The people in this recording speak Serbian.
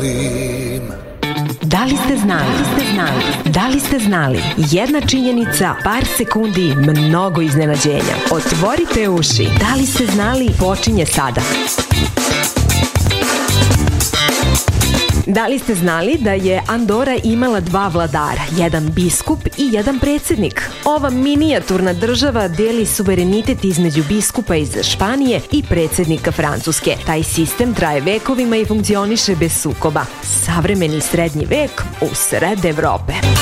volim. Da li ste znali? Da li ste znali? Jedna činjenica, par sekundi, mnogo iznenađenja. Otvorite uši. Da li ste znali? Počinje sada. Da li ste znali da je Andora imala 2 vladara, jedan biskup i jedan predsjednik? Ova minijaturna država deli suverenitet između biskupa iz Španije i predsjednika Francuske. Taj sistem traje vekovima i funkcioniše bez sukoba. Savremeni srednji vek u sred Evrope.